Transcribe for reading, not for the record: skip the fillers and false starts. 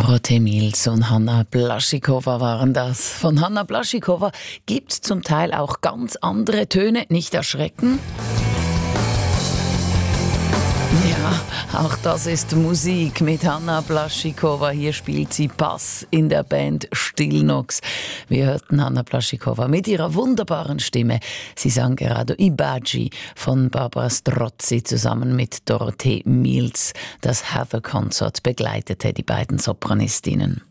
Dorothee Mills und Hanna Blaschikova waren das. Von Hanna Blaschikova gibt's zum Teil auch ganz andere Töne. Nicht erschrecken. Ja, auch das ist Musik mit Hanna Blaschikova. Hier spielt sie Bass in der Band Stillnox. Wir hörten Hanna Blaschikova mit ihrer wunderbaren Stimme. Sie sang gerade I Baci von Barbara Strozzi zusammen mit Dorothee Mills. Das Heather Concert begleitete die beiden Sopranistinnen.